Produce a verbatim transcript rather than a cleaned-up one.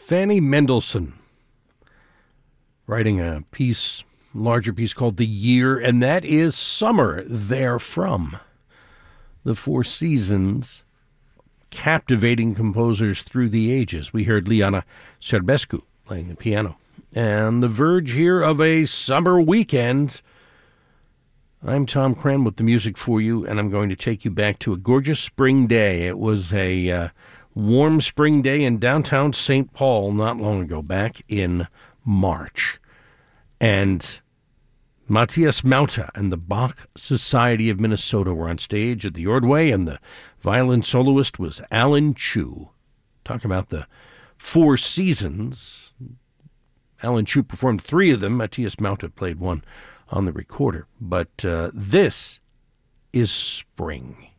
Fanny Mendelssohn, writing a piece, larger piece called The Year, and that is Summer Therefrom. The Four Seasons, captivating composers through the ages. We heard Liana Cerbescu playing the piano. And the verge here of a summer weekend. I'm Tom Cran with the music for you, and I'm going to take you back to a gorgeous spring day. It was a uh, warm spring day in downtown Saint Paul not long ago, back in March. And Matthias Mauta and the Bach Society of Minnesota were on stage at the Ordway, and the violin soloist was Alan Chu. Talk about the Four Seasons. Alan Chu performed three of them. Matthias Mauta played one on the recorder. But uh, this is spring.